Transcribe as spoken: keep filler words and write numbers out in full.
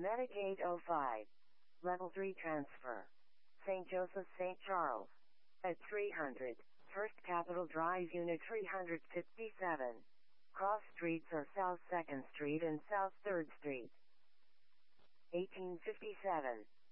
Medicaid oh five. Level three transfer. Saint Joseph Saint Charles. At three hundred. First Capitol Drive Unit three fifty-seven. Cross streets are South second Street and South third Street. eighteen fifty-seven.